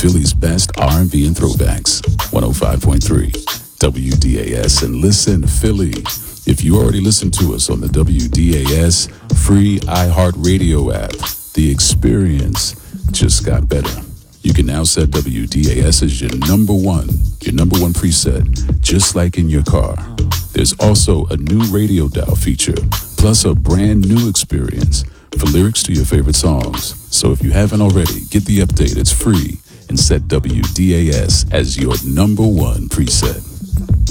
Philly's best R&B and throwbacks. 105.3 WDAS. And listen, Philly, if you already listen to us on the WDAS free iHeartRadio app, the experience just got better. You can now set WDAS as your number one preset, just like in your car. There's also a new radio dial feature, plus a brand new experience for lyrics to your favorite songs. So if you haven't already, get the update. It's free and set WDAS as your number one preset.